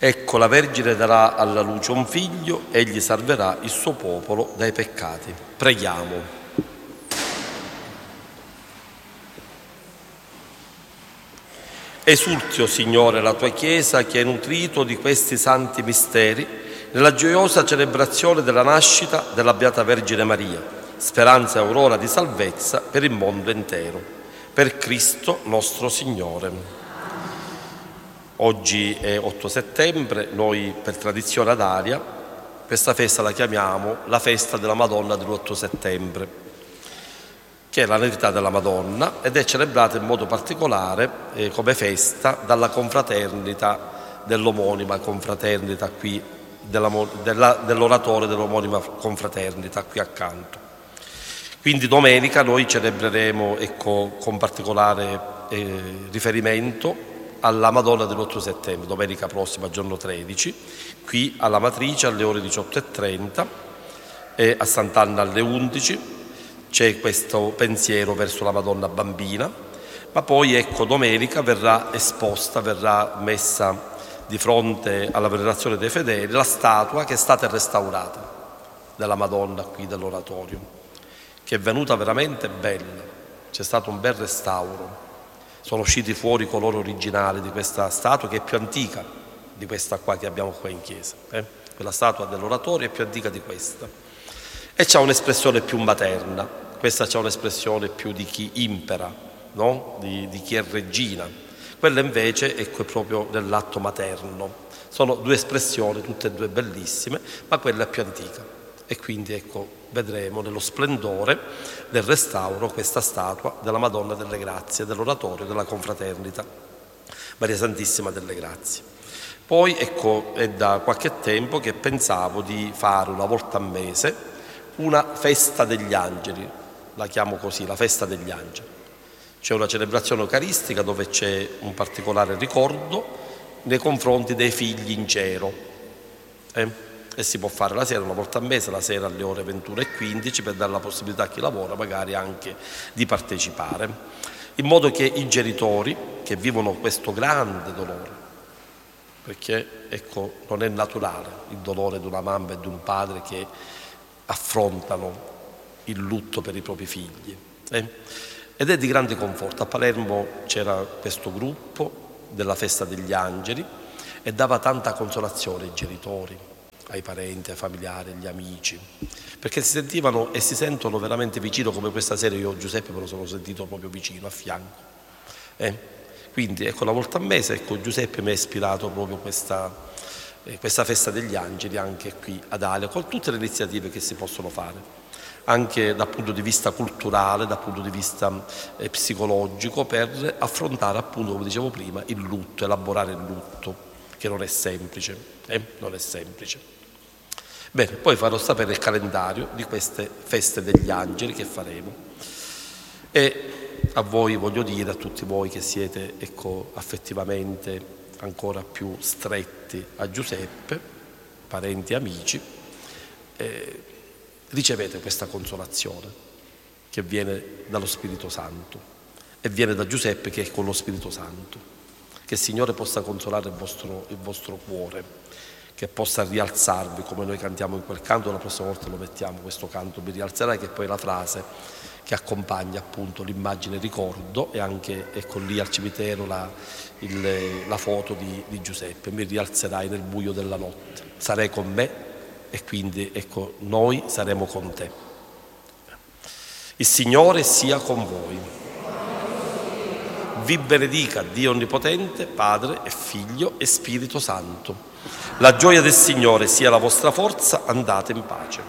Ecco, la Vergine darà alla luce un figlio, egli salverà il suo popolo dai peccati. Preghiamo. Esulti, o Signore, la tua Chiesa che hai nutrito di questi santi misteri nella gioiosa celebrazione della nascita della Beata Vergine Maria, speranza e aurora di salvezza per il mondo intero. Per Cristo nostro Signore. Oggi è 8 settembre, noi per tradizione ad Aria questa festa la chiamiamo la festa della Madonna dell'8 settembre, che è la Natività della Madonna ed è celebrata in modo particolare come festa dalla confraternita dell'omonima confraternita qui, dell'oratore dell'omonima confraternita qui accanto. Quindi domenica noi celebreremo con particolare riferimento alla Madonna dell'8 settembre, domenica prossima, giorno 13, qui alla Matrice alle ore 18:30 e a Sant'Anna alle 11. C'è questo pensiero verso la Madonna Bambina, ma poi domenica verrà messa di fronte alla venerazione dei fedeli la statua che è stata restaurata della Madonna qui dell'oratorio, che è venuta veramente bella, c'è stato un bel restauro. Sono usciti fuori i colori originali di questa statua, che è più antica di questa qua che abbiamo qua in chiesa. Quella statua dell'oratorio è più antica di questa. E c'ha un'espressione più materna, questa c'ha un'espressione più di chi impera, no? di chi è regina. Quella invece è proprio dell'atto materno. Sono due espressioni, tutte e due bellissime, ma quella è più antica. E quindi vedremo nello splendore del restauro questa statua della Madonna delle Grazie, dell'oratorio della confraternita Maria Santissima delle Grazie. Poi è da qualche tempo che pensavo di fare una volta al mese una festa degli angeli, la chiamo così, la festa degli angeli. C'è una celebrazione eucaristica dove c'è un particolare ricordo nei confronti dei figli in cielo. E si può fare la sera, una volta al mese, la sera alle ore 21:15, per dare la possibilità a chi lavora magari anche di partecipare, in modo che i genitori che vivono questo grande dolore, perché non è naturale il dolore di una mamma e di un padre che affrontano il lutto per i propri figli, ed è di grande conforto. A Palermo c'era questo gruppo della Festa degli Angeli e dava tanta consolazione ai genitori, ai parenti, ai familiari, agli amici, perché si sentivano e si sentono veramente vicino, come questa sera io Giuseppe me lo sono sentito proprio vicino, a fianco. Quindi una volta al mese Giuseppe mi ha ispirato proprio questa festa degli angeli anche qui ad Alia, con tutte le iniziative che si possono fare, anche dal punto di vista culturale, dal punto di vista psicologico, per affrontare appunto, come dicevo prima, il lutto, elaborare il lutto, che non è semplice, non è semplice. Bene, poi farò sapere il calendario di queste feste degli angeli che faremo. E a voi voglio dire, a tutti voi che siete affettivamente ancora più stretti a Giuseppe, parenti e amici, ricevete questa consolazione che viene dallo Spirito Santo e viene da Giuseppe che è con lo Spirito Santo. Che il Signore possa consolare il vostro cuore, che possa rialzarvi, come noi cantiamo in quel canto. La prossima volta lo mettiamo questo canto, mi rialzerai, che è poi la frase che accompagna appunto l'immagine ricordo, e anche lì al cimitero la foto di Giuseppe: mi rialzerai nel buio della notte, sarai con me e quindi noi saremo con te. Il Signore sia con voi. Vi benedica Dio Onnipotente, Padre e Figlio e Spirito Santo. La gioia del Signore sia la vostra forza, andate in pace.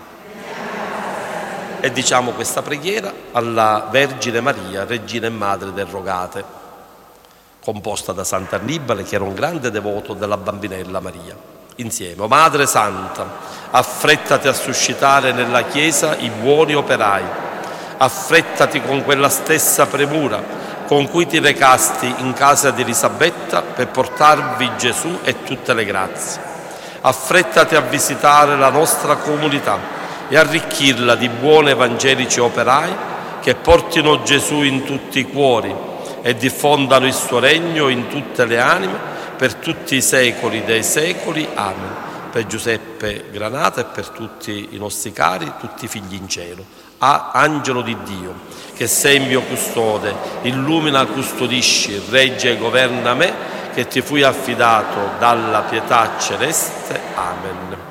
E diciamo questa preghiera alla Vergine Maria, Regina e Madre del Rogate, composta da Sant'Annibale, che era un grande devoto della bambinella Maria. Insieme: o Madre Santa, affrettati a suscitare nella Chiesa i buoni operai, affrettati con quella stessa premura con cui ti recasti in casa di Elisabetta per portarvi Gesù e tutte le grazie. Affrettati a visitare la nostra comunità e arricchirla di buoni evangelici operai che portino Gesù in tutti i cuori e diffondano il suo regno in tutte le anime, per tutti i secoli dei secoli. Amen. Per Giuseppe Granata e per tutti i nostri cari, tutti i figli in cielo. Angelo di Dio, che sei mio custode, illumina, custodisci, regge e governa me, che ti fui affidato dalla pietà celeste. Amen.